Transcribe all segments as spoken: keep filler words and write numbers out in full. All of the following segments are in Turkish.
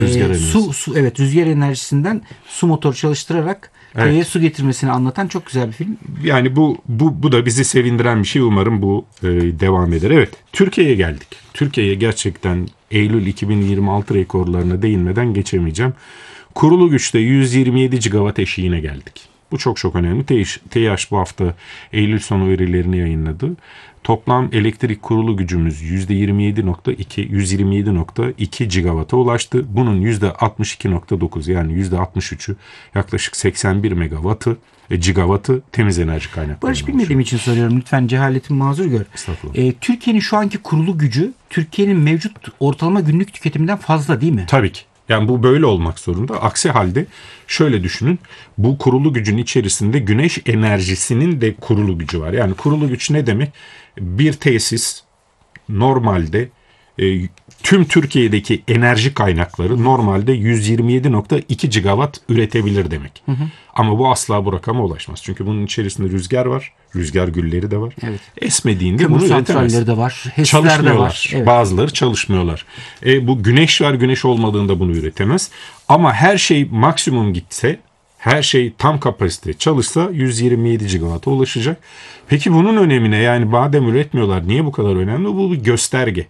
Rüzgar e, enerjisi. su, su evet rüzgar enerjisinden su motoru çalıştırarak köye evet. su getirmesini anlatan çok güzel bir film. Yani bu bu bu da bizi sevindiren bir şey. Umarım bu e, devam eder. Evet, Türkiye'ye geldik. Türkiye'ye gerçekten Eylül iki bin yirmi altı rekorlarına değinmeden geçemeyeceğim. Kurulu güçte yüz yirmi yedi gigawatt eşiğine geldik. Bu çok çok önemli. TİH bu hafta Eylül sonu verilerini yayınladı. Toplam elektrik kurulu gücümüz yüzde yirmi yedi nokta iki, yüz yirmi yedi nokta iki gigawatt'a ulaştı. Bunun yüzde altmış iki nokta dokuz yani yüzde altmış üçü yaklaşık seksen bir megawattı, e, gigawattı temiz enerji kaynakları. Barış, bilmediğim için soruyorum. Lütfen cehaletimi mazur gör. E, Türkiye'nin şu anki kurulu gücü Türkiye'nin mevcut ortalama günlük tüketiminden fazla değil mi? Tabii ki. Yani bu böyle olmak zorunda. Aksi halde şöyle düşünün. Bu kurulu gücün içerisinde güneş enerjisinin de kurulu gücü var. Yani kurulu güç ne demek? Bir tesis normalde e, tüm Türkiye'deki enerji kaynakları normalde yüz yirmi yedi nokta iki gigawatt üretebilir demek. Hı hı. Ama bu asla bu rakama ulaşmaz. Çünkü bunun içerisinde rüzgar var. Rüzgar gülleri de var. Evet. Esmediğinde kömür bunu üretemez. Santralleri de var. HES'ler Çalışmıyorlar. De var. Evet. Bazıları çalışmıyorlar. E, bu güneş var. Güneş olmadığında bunu üretemez. Ama her şey maksimum gitse, her şey tam kapasite çalışsa yüz yirmi yedi gigawatt'a ulaşacak. Peki bunun önemine, yani madem üretmiyorlar niye bu kadar önemli? Bu bir gösterge.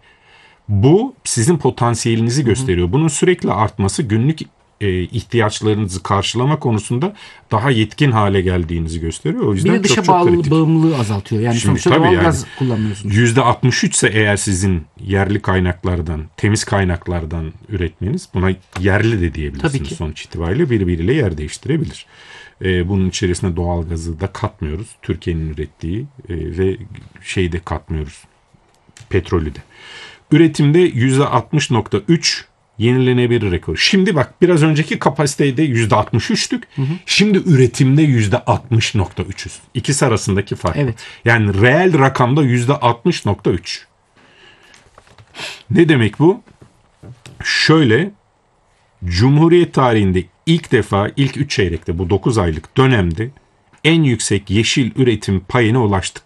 Bu sizin potansiyelinizi gösteriyor. Bunun sürekli artması günlük e, ihtiyaçlarınızı karşılama konusunda daha yetkin hale geldiğinizi gösteriyor. O yüzden bir de dışa çok çok bağlı, kritik. bağımlılığı azaltıyor. Yani Şimdi sonuçta doğal yani, gaz kullanmıyorsunuz. yüzde altmış üç ise eğer sizin yerli kaynaklardan, temiz kaynaklardan üretmeniz, buna yerli de diyebilirsiniz sonuç itibariyle, birbiriyle yer değiştirebilir. Ee, bunun içerisine doğal gazı da katmıyoruz. Türkiye'nin ürettiği e, ve şeyi de katmıyoruz. Petrolü de. Üretimde yüzde altmış nokta üç yenilenebilir rekor. Şimdi bak, biraz önceki kapasitede yüzde altmış üçtük. Hı hı. Şimdi üretimde yüzde altmış nokta üçüz. İkisi arasındaki fark. Evet. Yani reel rakamda yüzde altmış nokta üç. Ne demek bu? Şöyle, Cumhuriyet tarihinde ilk defa ilk üç çeyrekte, bu dokuz aylık dönemde en yüksek yeşil üretim payına ulaştık.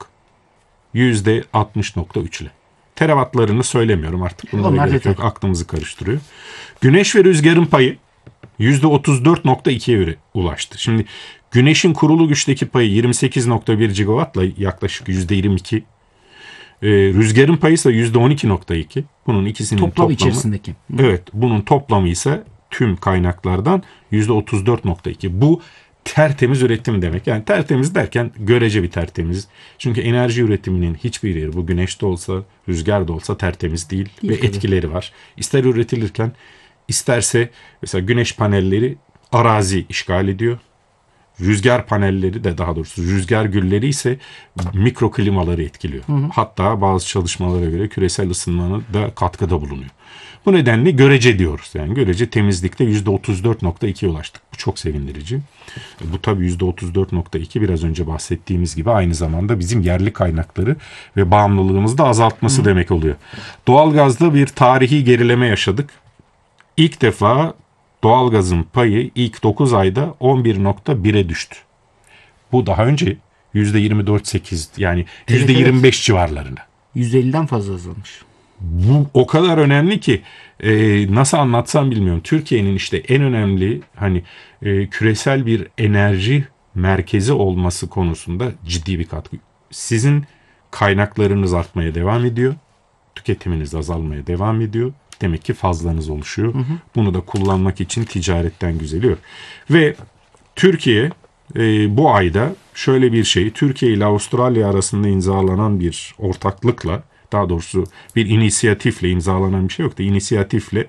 yüzde altmış nokta üç ile. Terawattlarını söylemiyorum artık. Bunlara gerek yok. Aklımızı karıştırıyor. Güneş ve rüzgarın payı yüzde otuz dört nokta ikiye ulaştı. Şimdi güneşin kurulu güçteki payı yirmi sekiz nokta bir gigawattla yaklaşık yüzde yirmi iki. Ee, rüzgarın payı ise yüzde on iki nokta iki. Bunun ikisinin Toplam toplamı. içerisindeki. Evet. Bunun toplamı ise tüm kaynaklardan yüzde otuz dört nokta iki. Bu tertemiz üretim demek. Yani tertemiz derken görece bir tertemiz. Çünkü enerji üretiminin hiçbir yeri, bu güneşte olsa, rüzgarda olsa tertemiz değil, değil ve tabii. Etkileri var. İster üretilirken, isterse mesela güneş panelleri arazi işgal ediyor. Rüzgar panelleri de, daha doğrusu rüzgar gülleri ise mikro klimaları etkiliyor. Hı hı. Hatta bazı çalışmalara göre küresel ısınmana da katkıda bulunuyor. Bu nedenle görece diyoruz. Yani görece temizlikte yüzde otuz dört nokta ikiye ulaştık. Bu çok sevindirici. Bu tabii yüzde otuz dört nokta iki biraz önce bahsettiğimiz gibi aynı zamanda bizim yerli kaynakları ve bağımlılığımızı da azaltması Hı. demek oluyor. Doğalgazda bir tarihi gerileme yaşadık. İlk defa doğalgazın payı ilk dokuz ayda on bir nokta bire düştü. Bu daha önce yüzde yirmi dört nokta sekiz, yani yüzde yirmi beş evet. civarlarında. yüzde elliden fazla azalmış. Bu o kadar önemli ki e, nasıl anlatsam bilmiyorum. Türkiye'nin işte en önemli hani e, küresel bir enerji merkezi olması konusunda ciddi bir katkı. Sizin kaynaklarınız artmaya devam ediyor. Tüketiminiz azalmaya devam ediyor. Demek ki fazlanız oluşuyor. Hı hı. Bunu da kullanmak için ticaretten güzeliyor. Ve Türkiye e, bu ayda şöyle bir şey, Türkiye ile Avustralya arasında imzalanan bir ortaklıkla, daha doğrusu bir inisiyatifle imzalanan bir şey yok da inisiyatifle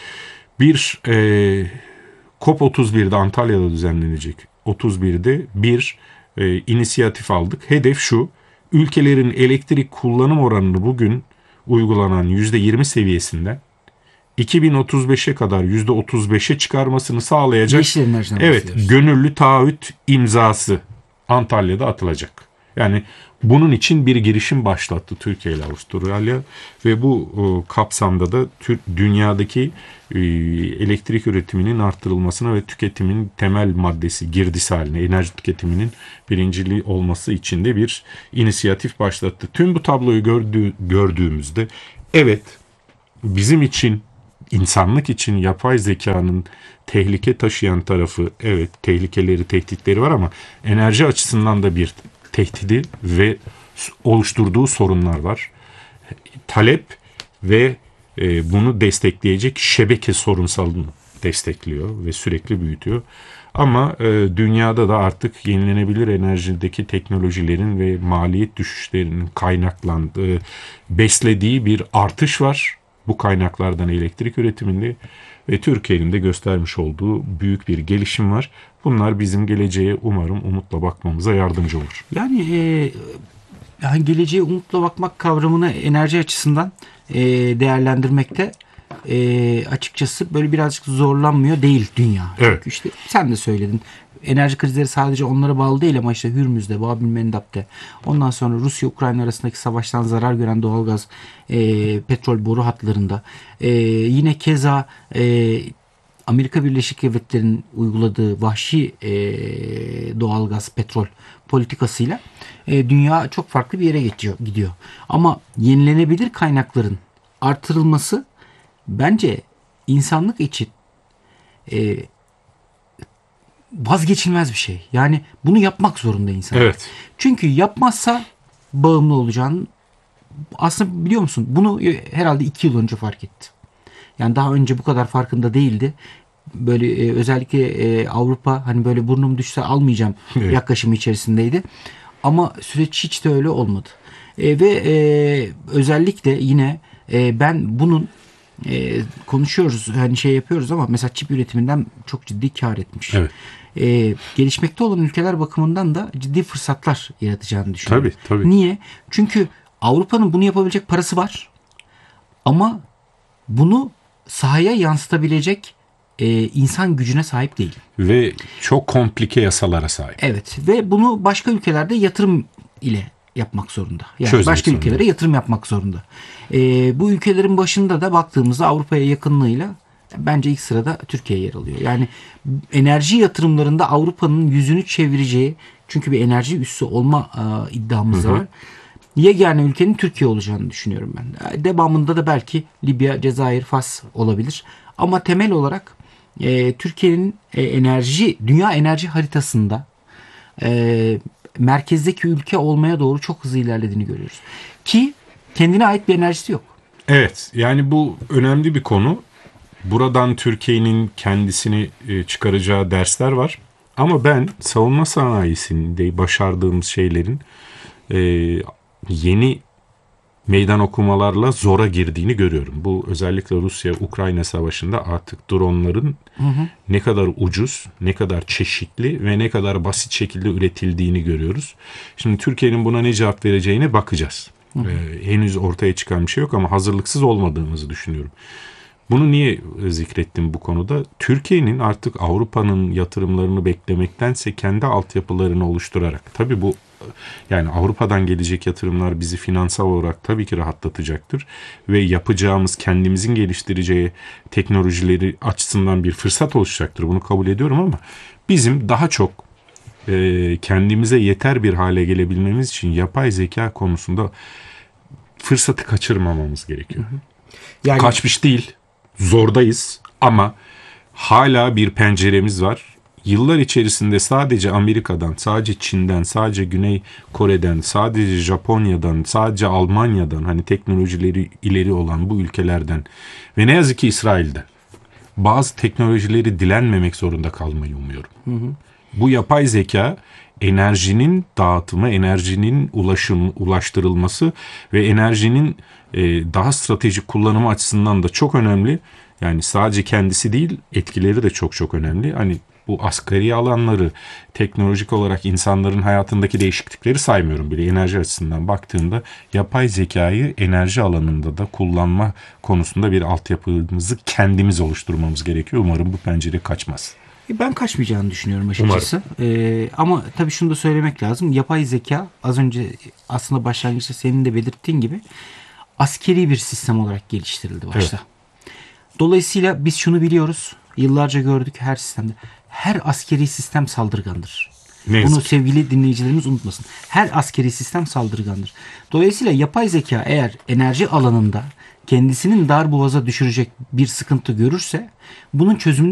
bir e, COP otuz birde Antalya'da düzenlenecek otuz birde bir e, inisiyatif aldık. Hedef şu: ülkelerin elektrik kullanım oranını bugün uygulanan yüzde yirmi seviyesinden iki bin otuz beşe kadar yüzde otuz beşe çıkarmasını sağlayacak. Evet, gönüllü taahhüt imzası Antalya'da atılacak. Yani bunun için bir girişim başlattı Türkiye ile Avustralya ve bu o, kapsamda da tür, dünyadaki e, elektrik üretiminin arttırılmasına ve tüketimin temel maddesi, girdisi haline, enerji tüketiminin birinciliği olması için de bir inisiyatif başlattı. Tüm bu tabloyu gördüğü, gördüğümüzde evet, bizim için insanlık için yapay zekanın tehlike taşıyan tarafı, evet, tehlikeleri, tehditleri var ama enerji açısından da bir tehdidi ve oluşturduğu sorunlar var. Talep ve e, bunu destekleyecek şebeke sorunsalını destekliyor ve sürekli büyütüyor. Ama e, dünyada da artık yenilenebilir enerjideki teknolojilerin ve maliyet düşüşlerinin kaynaklandığı, beslediği bir artış var. Bu kaynaklardan elektrik üretiminde ve Türkiye'nin de göstermiş olduğu büyük bir gelişim var. Bunlar bizim geleceğe umarım umutla bakmamıza yardımcı olur. Yani, e, yani geleceğe umutla bakmak kavramını enerji açısından e, değerlendirmekte e, açıkçası böyle birazcık zorlanmıyor değil dünya. Evet. Çünkü işte sen de söyledin. Enerji krizleri sadece onlara bağlı değil ama işte Hürmüz'de, Babil Mendeb'de, ondan sonra Rusya-Ukrayna arasındaki savaştan zarar gören doğalgaz, e, petrol boru hatlarında, e, yine keza e, Amerika Birleşik Devletleri'nin uyguladığı vahşi e, doğalgaz, petrol politikasıyla e, dünya çok farklı bir yere geçiyor, gidiyor. Ama yenilenebilir kaynakların artırılması bence insanlık için e, vazgeçilmez bir şey. Yani bunu yapmak zorunda insan. Evet. Çünkü yapmazsa bağımlı olacağını, aslında biliyor musun? Bunu herhalde iki yıl önce fark etti. Yani daha önce bu kadar farkında değildi. Böyle e, özellikle e, Avrupa hani böyle burnum düşse almayacağım evet. yaklaşımı içerisindeydi. Ama süreç hiç de öyle olmadı. E, ve e, özellikle yine e, ben bunun e, konuşuyoruz hani şey yapıyoruz ama mesela çip üretiminden çok ciddi kar etmiş. Evet. E, gelişmekte olan ülkeler bakımından da ciddi fırsatlar yaratacağını düşünüyorum. Tabii, tabii. Niye? Çünkü Avrupa'nın bunu yapabilecek parası var. Ama bunu sahaya yansıtabilecek e, insan gücüne sahip değil. Ve çok komplike yasalara sahip. Evet ve bunu başka ülkelerde yatırım ile yapmak zorunda. Yani Çözmek başka zorunda. ülkelere yatırım yapmak zorunda. E, bu ülkelerin başında da baktığımızda Avrupa'ya yakınlığıyla bence ilk sırada Türkiye yer alıyor. Yani enerji yatırımlarında Avrupa'nın yüzünü çevireceği, çünkü bir enerji üssü olma e, iddiamız da var. Yegane ülkenin Türkiye olacağını düşünüyorum ben. Devamında da belki Libya, Cezayir, Fas olabilir. Ama temel olarak e, Türkiye'nin e, enerji, dünya enerji haritasında e, merkezdeki ülke olmaya doğru çok hızlı ilerlediğini görüyoruz. Ki kendine ait bir enerjisi yok. Evet, yani bu önemli bir konu. Buradan Türkiye'nin kendisini e, çıkaracağı dersler var. Ama ben savunma sanayisinde başardığımız şeylerin e, yeni meydan okumalarla zora girdiğini görüyorum. Bu özellikle Rusya-Ukrayna savaşında artık dronların hı hı. ne kadar ucuz, ne kadar çeşitli ve ne kadar basit şekilde üretildiğini görüyoruz. Şimdi Türkiye'nin buna ne cevap vereceğine bakacağız. Hı hı. Ee, henüz ortaya çıkan bir şey yok ama hazırlıksız olmadığımızı düşünüyorum. Bunu niye zikrettim bu konuda? Türkiye'nin artık Avrupa'nın yatırımlarını beklemektense kendi altyapılarını oluşturarak, tabii bu yani Avrupa'dan gelecek yatırımlar bizi finansal olarak tabii ki rahatlatacaktır ve yapacağımız, kendimizin geliştireceği teknolojileri açısından bir fırsat oluşacaktır. Bunu kabul ediyorum ama bizim daha çok e, kendimize yeter bir hale gelebilmemiz için yapay zeka konusunda fırsatı kaçırmamamız gerekiyor. Hı hı. Yani kaçmış değil. Zordayız ama hala bir penceremiz var. Yıllar içerisinde sadece Amerika'dan, sadece Çin'den, sadece Güney Kore'den, sadece Japonya'dan, sadece Almanya'dan, hani teknolojileri ileri olan bu ülkelerden ve ne yazık ki İsrail'den bazı teknolojileri dilenmemek zorunda kalmayı umuyorum. Hı hı. Bu yapay zeka enerjinin dağıtımı, enerjinin ulaşım, ulaştırılması ve enerjinin e, daha stratejik kullanımı açısından da çok önemli. Yani sadece kendisi değil, etkileri de çok çok önemli. Hani bu asgari alanları, teknolojik olarak insanların hayatındaki değişiklikleri saymıyorum bile. Enerji açısından baktığımda yapay zekayı enerji alanında da kullanma konusunda bir altyapımızı kendimiz oluşturmamız gerekiyor. Umarım bu pencere kaçmaz. Ben kaçmayacağını düşünüyorum açıkçası. Ee, ama tabii şunu da söylemek lazım. Yapay zeka az önce aslında başlangıçta senin de belirttiğin gibi askeri bir sistem olarak geliştirildi başta. Evet. Dolayısıyla biz şunu biliyoruz. Yıllarca gördük her sistemde. Her askeri sistem saldırgandır. Ne Bunu sevgili dinleyicilerimiz unutmasın. Her askeri sistem saldırgandır. Dolayısıyla yapay zeka eğer enerji alanında kendisinin dar boğaza düşürecek bir sıkıntı görürse bunun çözümünü